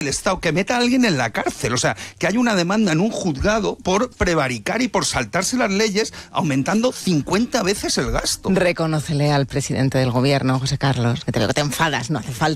el Estado, que meta a alguien en la cárcel, o sea, que haya una demanda en un juzgado por prevaricar y por saltarse las leyes, aumentando 50 veces el gasto. Reconócele al presidente del gobierno, José Carlos, que te veo que te enfadas, no hace falta